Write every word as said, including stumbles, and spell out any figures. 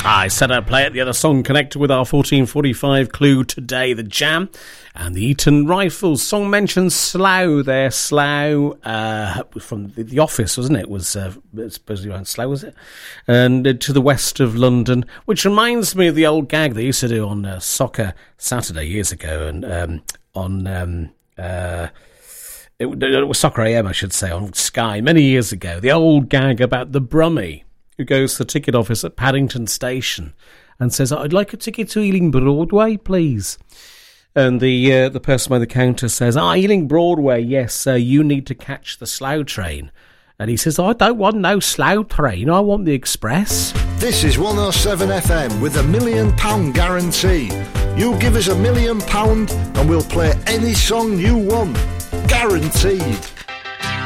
I said I'd play it. The other song connected with our fourteen forty-five clue today, The Jam and the Eton Rifles. Song mentions Slough there. Slough, uh, from the, the Office, wasn't it? Was uh, supposedly around Slough, was it? And uh, to the west of London, which reminds me of the old gag they used to do on uh, Soccer Saturday years ago, and um, on um, uh, it, it was Soccer A M, I should say, on Sky many years ago. The old gag about the Brummie who goes to the ticket office at Paddington Station and says, "I'd like a ticket to Ealing Broadway, please." And the uh, the person by the counter says, "Ah, Ealing Broadway, yes, uh, you need to catch the Slough train." And he says, "I don't want no Slough train, I want the express." This is one oh seven F M with a million pound guarantee. You give us a million pound and we'll play any song you want. Guaranteed.